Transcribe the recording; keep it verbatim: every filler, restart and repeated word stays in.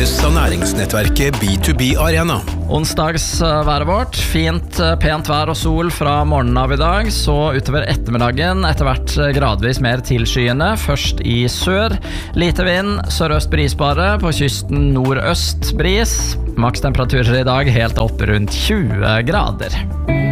Av næringsnettverket B to B Arena. Onsdagsværet vårt, fint, pent vær og sol fra morgenen av i dag, så utover ettermiddagen etter hvert gradvis mer tilskyende, først i sør, lite vind, sørøst brisbare, på kysten nordøst bris, makstemperaturer i dag helt opp rundt tjue grader.